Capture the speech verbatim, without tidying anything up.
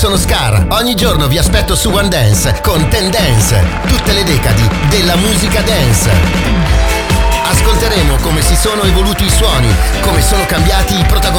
sono Scar. Ogni giorno vi aspetto su One Dance con Ten Dance, tutte le decadi della musica dance. Ascolteremo come si sono evoluti i suoni, come sono cambiati i protagonisti